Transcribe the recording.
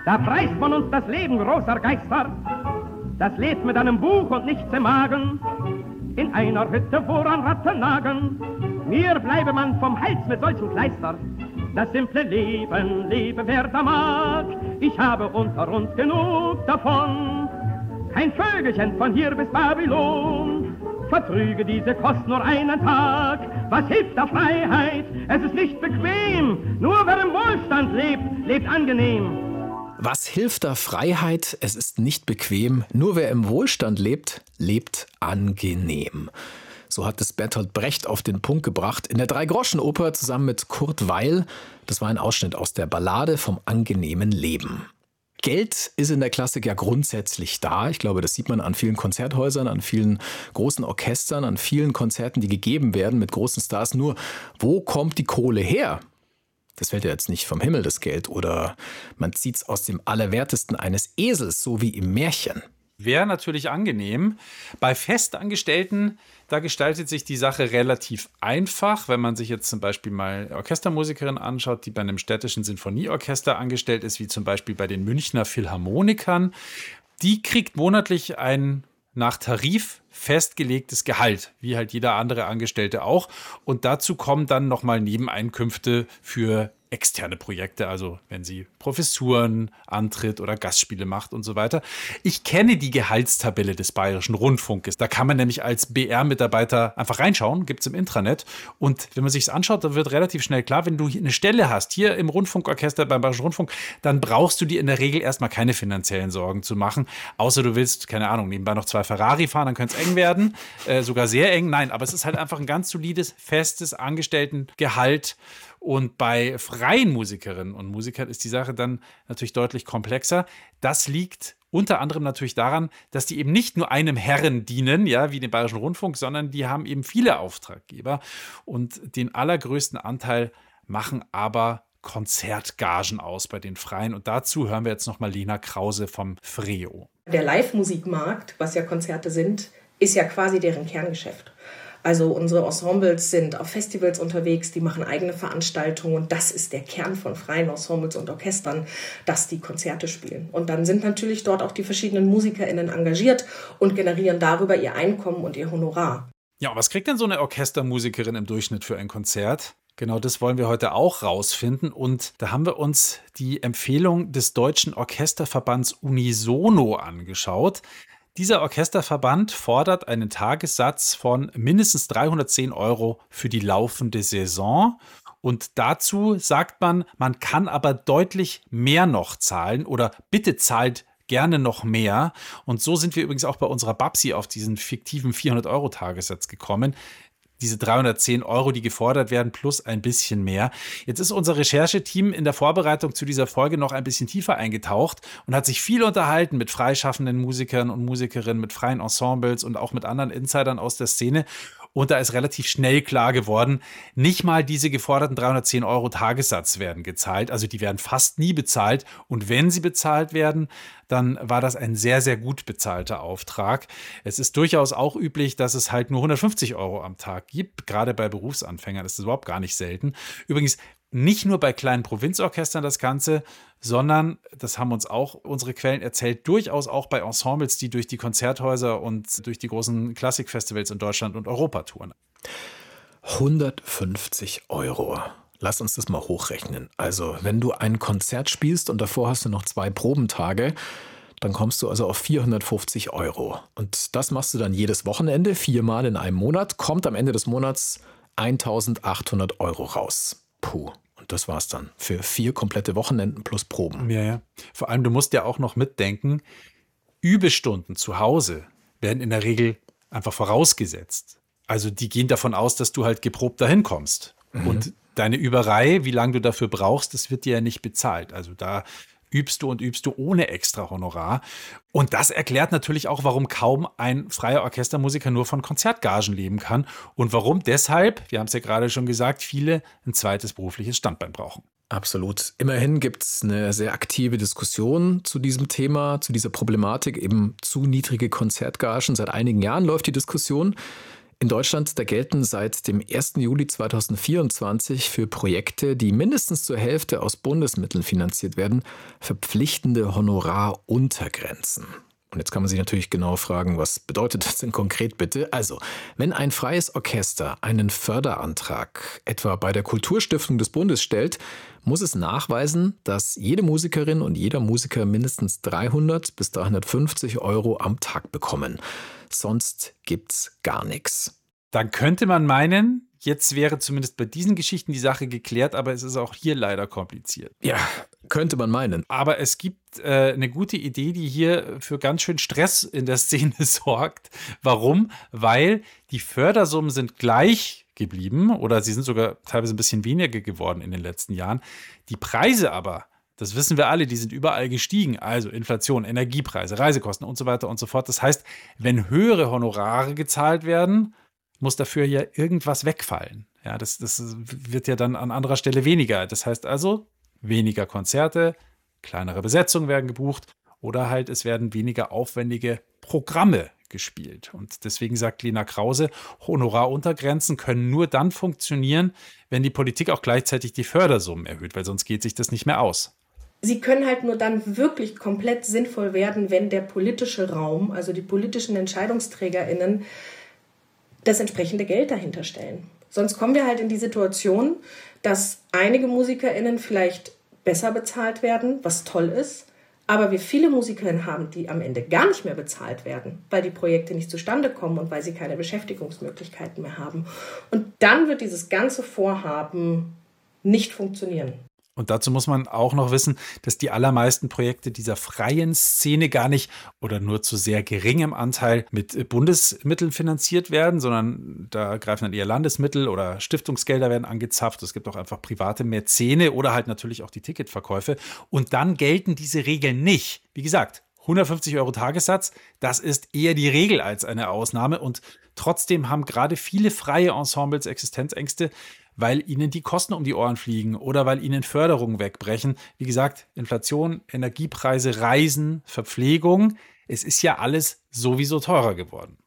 Da preist man uns das Leben großer Geister, das lebt mit einem Buch und nichts im Magen, in einer Hütte, woran Ratten nagen. Mir bleibe man vom Hals mit solchen Kleister. Das simple Leben, lebe wer da mag. Ich habe unter uns genug davon. Kein Vögelchen von hier bis Babylon vertrüge diese Kost nur einen Tag. Was hilft der Freiheit? Es ist nicht bequem. Nur wer im Wohlstand lebt, lebt angenehm. Was hilft der Freiheit? Es ist nicht bequem. Nur wer im Wohlstand lebt, lebt angenehm. So hat es Bertolt Brecht auf den Punkt gebracht in der Drei-Groschen-Oper zusammen mit Kurt Weill. Das war ein Ausschnitt aus der Ballade vom angenehmen Leben. Geld ist in der Klassik ja grundsätzlich da. Ich glaube, das sieht man an vielen Konzerthäusern, an vielen großen Orchestern, an vielen Konzerten, die gegeben werden mit großen Stars. Nur, wo kommt die Kohle her? Das fällt ja jetzt nicht vom Himmel, das Geld. Oder man zieht es aus dem Allerwertesten eines Esels, so wie im Märchen. Wäre natürlich angenehm. Bei Festangestellten, da gestaltet sich die Sache relativ einfach. Wenn man sich jetzt zum Beispiel mal Orchestermusikerin anschaut, die bei einem städtischen Sinfonieorchester angestellt ist, wie zum Beispiel bei den Münchner Philharmonikern, die kriegt monatlich ein nach Tarif festgelegtes Gehalt, wie halt jeder andere Angestellte auch. Und dazu kommen dann nochmal Nebeneinkünfte für externe Projekte, also wenn sie Professuren antritt oder Gastspiele macht und so weiter. Ich kenne die Gehaltstabelle des Bayerischen Rundfunkes. Da kann man nämlich als BR-Mitarbeiter einfach reinschauen, gibt es im Intranet. Und wenn man sich es anschaut, dann wird relativ schnell klar, wenn du eine Stelle hast, hier im Rundfunkorchester beim Bayerischen Rundfunk, dann brauchst du dir in der Regel erstmal keine finanziellen Sorgen zu machen, außer du willst, keine Ahnung, nebenbei noch 2 Ferrari fahren, dann könnte es eng werden, sogar sehr eng. Nein, aber es ist halt einfach ein ganz solides, festes Angestelltengehalt. Und bei freien Musikerinnen und Musikern ist die Sache dann natürlich deutlich komplexer. Das liegt unter anderem natürlich daran, dass die eben nicht nur einem Herren dienen, ja, wie dem Bayerischen Rundfunk, sondern die haben eben viele Auftraggeber. Und den allergrößten Anteil machen aber Konzertgagen aus bei den Freien. Und dazu hören wir jetzt nochmal Lena Krause vom FREO. Der Live-Musikmarkt, was ja Konzerte sind, ist ja quasi deren Kerngeschäft. Also unsere Ensembles sind auf Festivals unterwegs, die machen eigene Veranstaltungen und das ist der Kern von freien Ensembles und Orchestern, dass die Konzerte spielen. Und dann sind natürlich dort auch die verschiedenen MusikerInnen engagiert und generieren darüber ihr Einkommen und ihr Honorar. Ja, und was kriegt denn so eine Orchestermusikerin im Durchschnitt für ein Konzert? Genau das wollen wir heute auch rausfinden und da haben wir uns die Empfehlung des Deutschen Orchesterverbands Unisono angeschaut. Dieser Orchesterverband fordert einen Tagessatz von mindestens 310 € für die laufende Saison. Und dazu sagt man, man kann aber deutlich mehr noch zahlen oder bitte zahlt gerne noch mehr. Und so sind wir übrigens auch bei unserer Babsi auf diesen fiktiven 400-€ Tagessatz gekommen. Diese 310 €, die gefordert werden, plus ein bisschen mehr. Jetzt ist unser Rechercheteam in der Vorbereitung zu dieser Folge noch ein bisschen tiefer eingetaucht und hat sich viel unterhalten mit freischaffenden Musikern und Musikerinnen, mit freien Ensembles und auch mit anderen Insidern aus der Szene. Und da ist relativ schnell klar geworden, nicht mal diese geforderten 310 € Tagessatz werden gezahlt. Also die werden fast nie bezahlt. Und wenn sie bezahlt werden, dann war das ein sehr, sehr gut bezahlter Auftrag. Es ist durchaus auch üblich, dass es halt nur 150 € am Tag gibt. Gerade bei Berufsanfängern ist das überhaupt gar nicht selten. Übrigens nicht nur bei kleinen Provinzorchestern das Ganze, sondern, das haben uns auch unsere Quellen erzählt, durchaus auch bei Ensembles, die durch die Konzerthäuser und durch die großen Klassikfestivals in Deutschland und Europa touren. 150 €. Lass uns das mal hochrechnen. Also, wenn du ein Konzert spielst und davor hast du noch 2 Probentage, dann kommst du also auf 450 €. Und das machst du dann jedes Wochenende, 4-mal in einem Monat, kommt am Ende des Monats 1.800 € raus. Puh. Und das war's dann für 4 komplette Wochenenden plus Proben. Ja. Vor allem, du musst ja auch noch mitdenken, Übestunden zu Hause werden in der Regel einfach vorausgesetzt. Also die gehen davon aus, dass du halt geprobt dahin kommst. Und deine Überei, wie lange du dafür brauchst, das wird dir ja nicht bezahlt. Also da übst du ohne extra Honorar. Und das erklärt natürlich auch, warum kaum ein freier Orchestermusiker nur von Konzertgagen leben kann und warum deshalb, wir haben es ja gerade schon gesagt, viele ein zweites berufliches Standbein brauchen. Absolut. Immerhin gibt es eine sehr aktive Diskussion zu diesem Thema, zu dieser Problematik, eben zu niedrige Konzertgagen. Seit einigen Jahren läuft die Diskussion. In Deutschland, da gelten seit dem 1. Juli 2024 für Projekte, die mindestens zur Hälfte aus Bundesmitteln finanziert werden, verpflichtende Honoraruntergrenzen. Und jetzt kann man sich natürlich genau fragen, was bedeutet das denn konkret bitte? Also, wenn ein freies Orchester einen Förderantrag etwa bei der Kulturstiftung des Bundes stellt, muss es nachweisen, dass jede Musikerin und jeder Musiker mindestens 300 bis 350 € am Tag bekommen. Sonst gibt's gar nichts. Dann könnte man meinen, jetzt wäre zumindest bei diesen Geschichten die Sache geklärt, aber es ist auch hier leider kompliziert. Ja, könnte man meinen. Aber es gibt eine gute Idee, die hier für ganz schön Stress in der Szene sorgt. Warum? Weil die Fördersummen sind gleich geblieben oder sie sind sogar teilweise ein bisschen weniger geworden in den letzten Jahren. Die Preise aber, das wissen wir alle, die sind überall gestiegen. Also Inflation, Energiepreise, Reisekosten und so weiter und so fort. Das heißt, wenn höhere Honorare gezahlt werden, muss dafür ja irgendwas wegfallen. Ja, das wird ja dann an anderer Stelle weniger. Das heißt also, weniger Konzerte, kleinere Besetzungen werden gebucht oder halt es werden weniger aufwendige Programme gespielt. Und deswegen sagt Lena Krause, Honoraruntergrenzen können nur dann funktionieren, wenn die Politik auch gleichzeitig die Fördersummen erhöht, weil sonst geht sich das nicht mehr aus. Sie können halt nur dann wirklich komplett sinnvoll werden, wenn der politische Raum, also die politischen EntscheidungsträgerInnen, das entsprechende Geld dahinter stellen. Sonst kommen wir halt in die Situation, dass einige MusikerInnen vielleicht besser bezahlt werden, was toll ist, aber wir viele MusikerInnen haben, die am Ende gar nicht mehr bezahlt werden, weil die Projekte nicht zustande kommen und weil sie keine Beschäftigungsmöglichkeiten mehr haben. Und dann wird dieses ganze Vorhaben nicht funktionieren. Und dazu muss man auch noch wissen, dass die allermeisten Projekte dieser freien Szene gar nicht oder nur zu sehr geringem Anteil mit Bundesmitteln finanziert werden, sondern da greifen dann eher Landesmittel oder Stiftungsgelder werden angezapft. Es gibt auch einfach private Mäzene oder halt natürlich auch die Ticketverkäufe. Und dann gelten diese Regeln nicht. Wie gesagt, 150 € Tagessatz, das ist eher die Regel als eine Ausnahme. Und trotzdem haben gerade viele freie Ensembles Existenzängste, weil ihnen die Kosten um die Ohren fliegen oder weil ihnen Förderungen wegbrechen. Wie gesagt, Inflation, Energiepreise, Reisen, Verpflegung. Es ist ja alles sowieso teurer geworden.